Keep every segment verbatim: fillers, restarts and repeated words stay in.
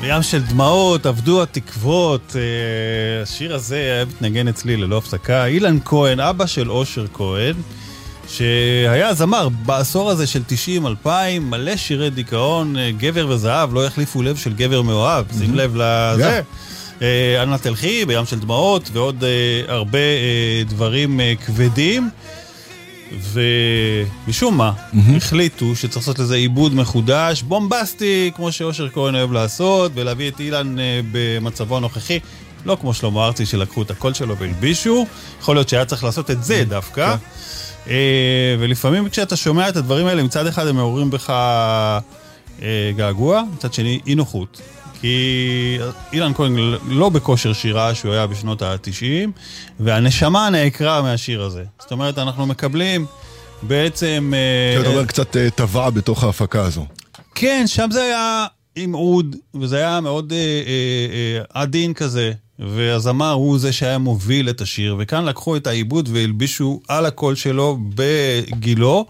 בים של דמעות, עבדו התקוות, השיר הזה היה מתנגן אצלי ללא הפסקה. אילן כהן, אבא של אושר כהן, שהיה זמר בעשור הזה של תשעים אלפיים, מלא שירי דיכאון, גבר וזהב, לא יחליפו לב של גבר מאוהב, שים לב לזה. אנה תלכי, בים של דמעות, ועוד הרבה דברים כבדים. ומשום מה, החליטו שצריך לעשות לזה עיבוד מחודש, בומבסטי, כמו שאושר כהן אוהב לעשות, ולהביא את אילן במצבו הנוכחי, לא כמו שלמה ארצי שלקחו את הקול שלו והלבישו, יכול להיות שהיה צריך לעשות את זה דווקא, ולפעמים כשאתה שומע את הדברים האלה, מצד אחד הם מעוררים בך געגוע, מצד שני אי נוחות. כי אילן כהן לא בכושר שירה שהוא היה בשנות ה-תשעים, והנשמה נעקרה מהשיר הזה. זאת אומרת, אנחנו מקבלים בעצם... אתה אומר קצת טבע בתוך ההפקה הזו. כן, שם זה היה עם עוד, וזה היה מאוד עדין כזה, והזמר הוא זה שהיה מוביל את השיר, וכאן לקחו את העיבוד והלבישו על הקול שלו בגילו,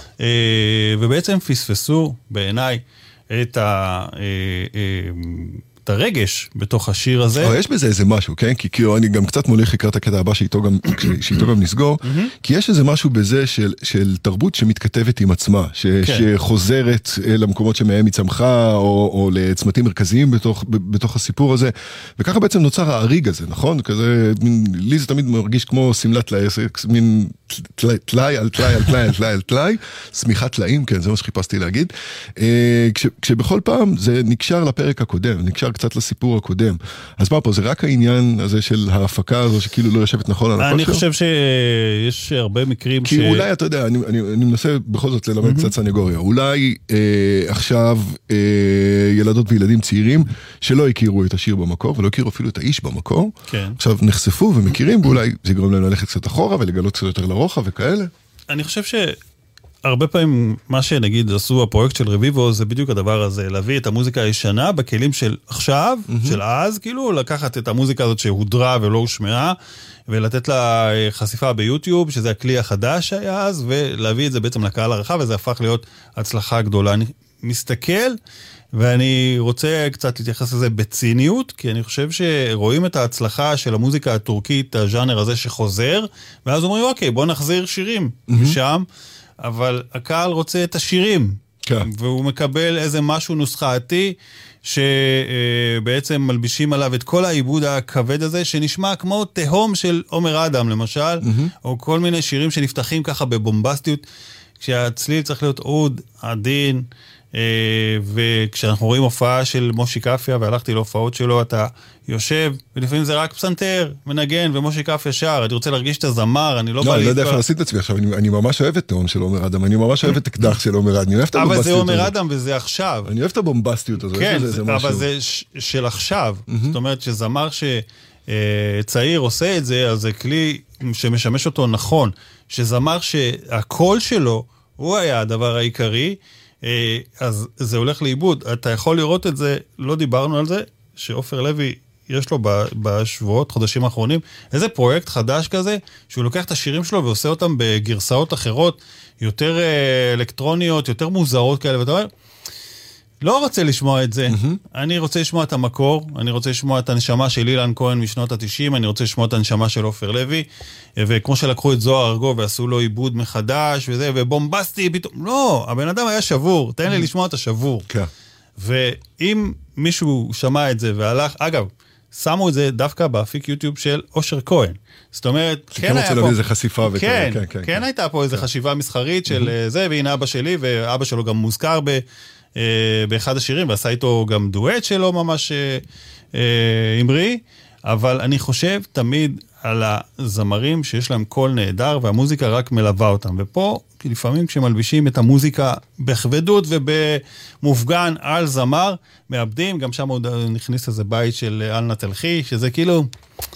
ובעצם פספסו בעיניי, את, ה, את הרגש בתוך השיר הזה. אבל יש בזה איזה משהו, כן? כי כאילו אני גם קצת מוליך לקראת הקטע הבא שאיתו גם, שאיתו גם נסגור, כי יש איזה משהו בזה של, של תרבות שמתכתבת עם עצמה, ש, שחוזרת למקומות שמהם היא צמחה, או, או לצמתים מרכזיים בתוך, בתוך הסיפור הזה, וככה בעצם נוצר האריג הזה, נכון? כזה, לי זה תמיד מרגיש כמו סמלת לעסק, מין תלאי על תלאי על תלאי על תלאי על תלאי, סמיכת תלאים, כן, זה מה שחיפשתי להגיד. כש, כשבכל פעם זה נקשר לפרק הקודם, נקשר קצת לסיפור הקודם. אז מה פה, זה רק העניין הזה של ההפקה הזו שכאילו לא יושבת נכון על הקול אני שלו? חושב שיש הרבה מקרים כי ש... כי אולי, אתה יודע, אני, אני, אני מנסה בכל זאת ללמד mm-hmm. קצת סנגוריה. אולי אה, עכשיו אה, ילדות וילדים צעירים שלא הכירו את השיר במקור, ולא הכירו אפילו את האיש במקור. כן. עכשיו נחשפו ומכירים, ואולי זה יגרום להם ללכת קצת אחורה ולגלות קצת יותר לרוחב וכאלה. אני חושב ש... הרבה פעמים מה שנגיד עשו הפרויקט של רביבו זה בדיוק הדבר הזה, להביא את המוזיקה הישנה בכלים של עכשיו, mm-hmm. של אז, כאילו לקחת את המוזיקה הזאת שהודרה ולא הושמעה, ולתת לה חשיפה ביוטיוב, שזה הכלי החדש שהיה אז, ולהביא את זה בעצם לקהל הרחב, וזה הפך להיות הצלחה גדולה. אני מסתכל, ואני רוצה קצת להתייחס לזה בציניות, כי אני חושב שרואים את ההצלחה של המוזיקה הטורקית, הז'אנר הזה שחוזר, ואז אומרים, אוקיי, בוא נחזיר שירים mm-hmm. משם, אבל הקהל רוצה את השירים, כן. והוא מקבל איזה משהו נוסחאתי, שבעצם מלבישים עליו את כל העיבוד הכבד הזה, שנשמע כמו תהום של עומר אדם, למשל, mm-hmm. או כל מיני שירים שנפתחים ככה בבומבסטיות, כשהצליל צריך להיות עוד עדין, וכשאנחנו רואים הופעה של מושי קפיה, והלכתי להופעות שלו, אתה יושב, ולפעמים זה רק פסנתר, מנגן, ומושי קפיה שר, אני רוצה להרגיש את הזמר, אני לא בא לא, אני לא יודע איפה לעשות את עצמי עכשיו, אני ממש אוהב את תהום של עומר אדם, אני ממש אוהב את אקדח של עומר אדם, אני אוהב את הבומבסטיות הזאת. אבל זה עומר אדם וזה עכשיו. אני אוהב את הבומבסטיות הזאת. כן, אבל זה של עכשיו, זאת אומרת שזמר שצעיר עושה את זה, אז זה כלי שמשמש אותו נכון, שזמר שהקול שלו, הוא היה הדבר העיקרי, אז זה הולך לאיבוד. אתה יכול לראות את זה, לא דיברנו על זה, שאופר לוי יש לו בשבועות, חודשים האחרונים, איזה פרויקט חדש כזה, שהוא לוקח את השירים שלו ועושה אותם בגרסאות אחרות, יותר אלקטרוניות, יותר מוזרות כאלה, ואתה אומר, לא רוצה לשמוע את זה, mm-hmm. אני רוצה לשמוע את המקור, אני רוצה לשמוע את הנשמה של אילן כהן משנות ה-תשעים, אני רוצה לשמוע את הנשמה של אופר לוי, וכמו שלקחו את זוהר ארגו ועשו לו עיבוד מחדש, וזה, ובומבסטי פתאום, לא, הבן אדם היה שבור, תן לי לשמוע את השבור. כן. ואם מישהו שמע את זה והלך, אגב, שמו את זה דווקא באפיק יוטיוב של אושר כהן. זאת אומרת, כן היה פה... איזה חשיפה וכן, כן, כן, כן, כן הייתה פה איזו חשיבה מסחרית של זה, והנה אבא שלי, ואבא שלו גם מוזכר ב... באחד השירים, ועשה איתו גם דואט שלו ממש אמרי, אבל אני חושב תמיד על הזמרים שיש להם קול נהדר, והמוזיקה רק מלווה אותם, ופה לפעמים כשמלבישים את המוזיקה בכבדות ובמופגן על זמר, מאבדים, גם שם עוד נכניס איזה בית של אנה תלכי, שזה כאילו,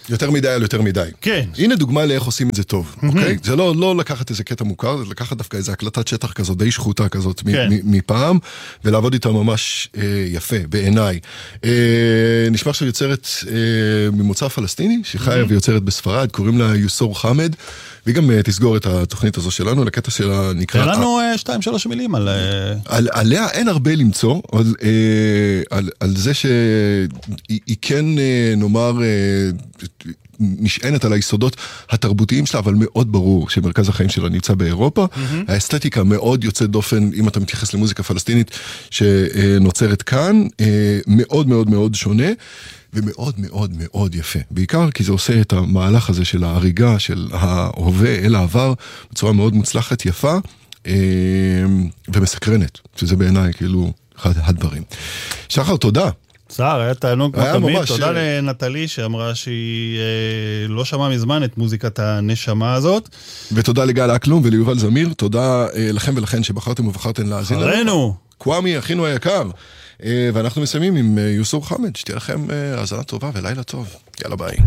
יותר מדי על יותר מדי. כן. הנה דוגמה לאיך עושים את זה טוב, אוקיי? זה לא, לא לקחת איזה קטע מוכר, זה לקחת דווקא איזה הקלטת שטח כזאת, די שחוטה כזאת מפעם, ולעבוד איתה ממש יפה, בעיניי. נשמע עכשיו יוצרת ממוצא פלסטיני, שחיה ויוצרת בספרד, קוראים לה יוסור חמד, והיא גם תסגור את התוכנית הזו שלנו, לקטע שלה נקרא... אין לנו שתיים שלוש מילים על... עליה אין הרבה למצוא, על זה שהיא כן, נאמר... נשענת על היסודות התרבותיים שלה, אבל מאוד ברור שמרכז החיים שלה נמצא באירופה. Mm-hmm. האסתטיקה מאוד יוצאת דופן, אם אתה מתייחס למוזיקה פלסטינית שנוצרת כאן, מאוד מאוד מאוד שונה, ומאוד מאוד מאוד יפה. בעיקר כי זה עושה את המהלך הזה של ההריגה, של ההווה אל העבר, בצורה מאוד מוצלחת, יפה, ומסקרנת, שזה בעיניי כאילו אחד הדברים. שחר, תודה. צער, היה תענוג כמו תמיד, תודה לנטלי שאמרה שהיא לא שמעה מזמן את מוזיקת הנשמה הזאת. ותודה לגל אקלום וליובל זמיר, תודה לכם ולכן שבחרתם ובחרתם להאזין לנו. אחרינו. קוואמי, אחינו היקר. ואנחנו מסיימים עם יוסור חמד, שתהיה לכם האזנה טובה ולילה טוב. יאללה ביי.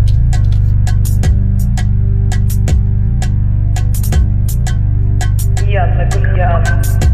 יאללה, יאללה.